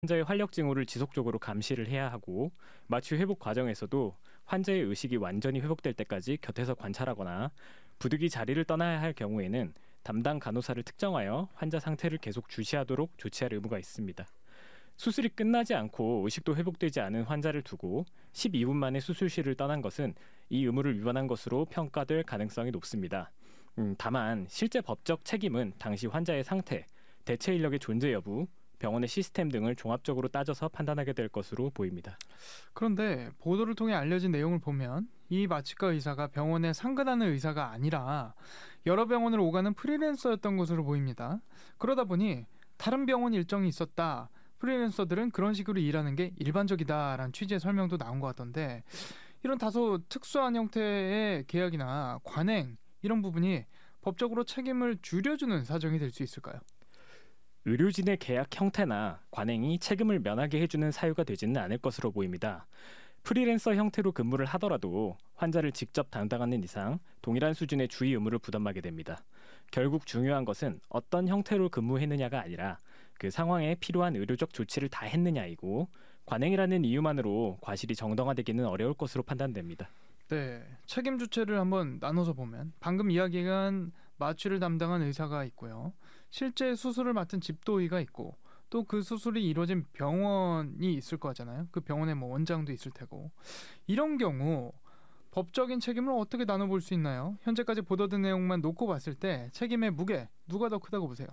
환자의 활력 징후를 지속적으로 감시를 해야 하고 마취 회복 과정에서도 환자의 의식이 완전히 회복될 때까지 곁에서 관찰하거나 부득이 자리를 떠나야 할 경우에는 담당 간호사를 특정하여 환자 상태를 계속 주시하도록 조치할 의무가 있습니다. 수술이 끝나지 않고 의식도 회복되지 않은 환자를 두고 12분 만에 수술실을 떠난 것은 이 의무를 위반한 것으로 평가될 가능성이 높습니다. 다만 실제 법적 책임은 당시 환자의 상태, 대체 인력의 존재 여부, 병원의 시스템 등을 종합적으로 따져서 판단하게 될 것으로 보입니다. 그런데 보도를 통해 알려진 내용을 보면 이 마취과 의사가 병원에 상근하는 의사가 아니라 여러 병원을 오가는 프리랜서였던 것으로 보입니다. 그러다 보니 다른 병원 일정이 있었다. 프리랜서들은 그런 식으로 일하는 게 일반적이다라는 취지의 설명도 나온 것 같던데, 이런 다소 특수한 형태의 계약이나 관행 이런 부분이 법적으로 책임을 줄여주는 사정이 될 수 있을까요? 의료진의 계약 형태나 관행이 책임을 면하게 해주는 사유가 되지는 않을 것으로 보입니다. 프리랜서 형태로 근무를 하더라도 환자를 직접 담당하는 이상 동일한 수준의 주의 의무를 부담하게 됩니다. 결국 중요한 것은 어떤 형태로 근무했느냐가 아니라 그 상황에 필요한 의료적 조치를 다 했느냐이고, 관행이라는 이유만으로 과실이 정당화되기는 어려울 것으로 판단됩니다. 네, 책임 주체를 한번 나눠서 보면 방금 이야기한 마취를 담당한 의사가 있고요. 실제 수술을 맡은 집도의가 있고, 또 그 수술이 이루어진 병원이 있을 거잖아요. 그 병원에 뭐 원장도 있을 테고. 이런 경우 법적인 책임을 어떻게 나눠볼 수 있나요? 현재까지 보도된 내용만 놓고 봤을 때 책임의 무게 누가 더 크다고 보세요?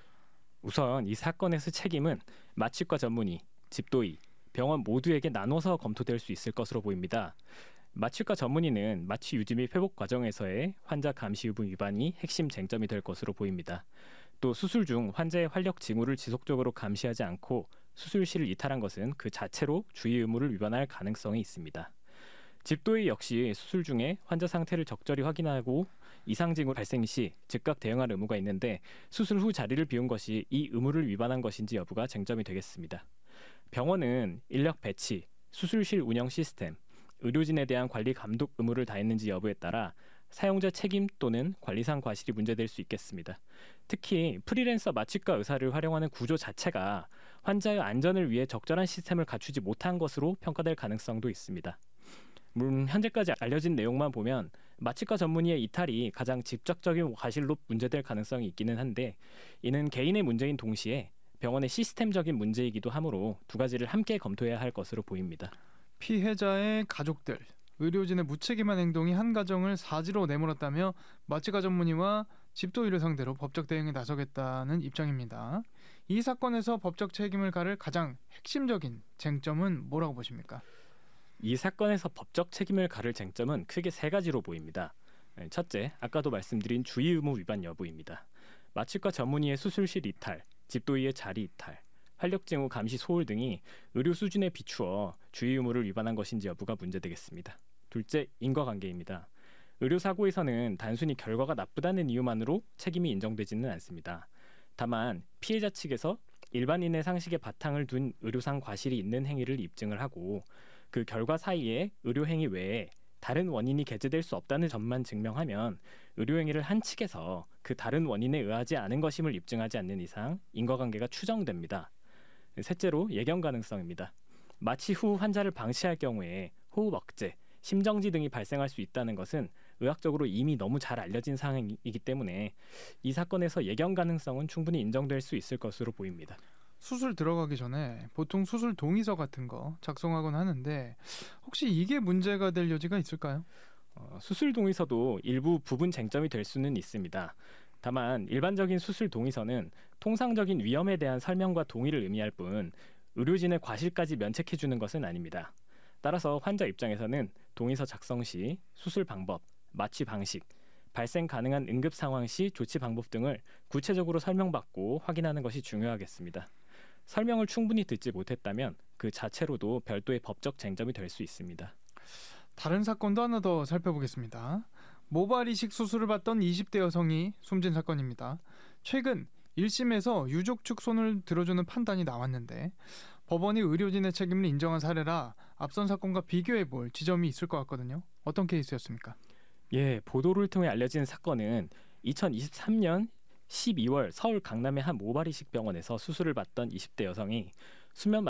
우선 이 사건에서 책임은 마취과 전문의, 집도의, 병원 모두에게 나눠서 검토될 수 있을 것으로 보입니다. 마취과 전문의는 마취 유지 및 회복 과정에서의 환자 감시 의무 위반이 핵심 쟁점이 될 것으로 보입니다. 또 수술 중 환자의 활력 징후를 지속적으로 감시하지 않고 수술실을 이탈한 것은 그 자체로 주의 의무를 위반할 가능성이 있습니다. 집도의 역시 수술 중에 환자 상태를 적절히 확인하고 이상 징후 발생 시 즉각 대응할 의무가 있는데, 수술 후 자리를 비운 것이 이 의무를 위반한 것인지 여부가 쟁점이 되겠습니다. 병원은 인력 배치, 수술실 운영 시스템, 의료진에 대한 관리 감독 의무를 다했는지 여부에 따라 사용자 책임 또는 관리상 과실이 문제될 수 있겠습니다. 특히 프리랜서 마취과 의사를 활용하는 구조 자체가 환자의 안전을 위해 적절한 시스템을 갖추지 못한 것으로 평가될 가능성도 있습니다. 물론 현재까지 알려진 내용만 보면 마취과 전문의의 이탈이 가장 직접적인 과실로 문제될 가능성이 있기는 한데, 이는 개인의 문제인 동시에 병원의 시스템적인 문제이기도 하므로 두 가지를 함께 검토해야 할 것으로 보입니다. 피해자의 가족들, 의료진의 무책임한 행동이 한 가정을 사지로 내몰았다며 마취과 전문의와 집도의를 상대로 법적 대응에 나서겠다는 입장입니다. 이 사건에서 법적 책임을 가를 가장 핵심적인 쟁점은 뭐라고 보십니까? 이 사건에서 법적 책임을 가를 쟁점은 크게 세 가지로 보입니다. 첫째, 아까도 말씀드린 주의 의무 위반 여부입니다. 마취과 전문의의 수술실 이탈, 집도의의 자리 이탈, 활력 징후 감시 소홀 등이 의료 수준에 비추어 주의 의무를 위반한 것인지 여부가 문제되겠습니다. 둘째, 인과관계입니다. 의료사고에서는 단순히 결과가 나쁘다는 이유만으로 책임이 인정되지는 않습니다. 다만 피해자 측에서 일반인의 상식에 바탕을 둔 의료상 과실이 있는 행위를 입증을 하고, 그 결과 사이에 의료행위 외에 다른 원인이 개재될 수 없다는 점만 증명하면 의료행위를 한 측에서 그 다른 원인에 의하지 않은 것임을 입증하지 않는 이상 인과관계가 추정됩니다. 셋째로 예견 가능성입니다. 마취 후 환자를 방치할 경우에 호흡 억제, 심정지 등이 발생할 수 있다는 것은 의학적으로 이미 너무 잘 알려진 사항이기 때문에 이 사건에서 예견 가능성은 충분히 인정될 수 있을 것으로 보입니다. 수술 들어가기 전에 보통 수술 동의서 같은 거 작성하곤 하는데, 혹시 이게 문제가 될 여지가 있을까요? 수술 동의서도 일부 부분 쟁점이 될 수는 있습니다. 다만 일반적인 수술 동의서는 통상적인 위험에 대한 설명과 동의를 의미할 뿐 의료진의 과실까지 면책해주는 것은 아닙니다. 따라서 환자 입장에서는 동의서 작성 시 수술 방법, 마취 방식, 발생 가능한 응급 상황 시 조치 방법 등을 구체적으로 설명받고 확인하는 것이 중요하겠습니다. 설명을 충분히 듣지 못했다면 그 자체로도 별도의 법적 쟁점이 될 수 있습니다. 다른 사건도 하나 더 살펴보겠습니다. 모발 이식 수술을 받던 20대 여성이 숨진 사건입니다. 최근 1심에서 유족 측 손을 들어주는 판단이 나왔는데, 법원이 의료진의 책임을 인정한 사례라 앞선 사건과 비교해볼 지점이 있을 것 같거든요. 어떤 케이스였습니까? 보도를 통해 알려진 사건은 2023년 12월 서울 강남의 한 모발 이식 병원에서 수술을 받던 20대 여성이 수면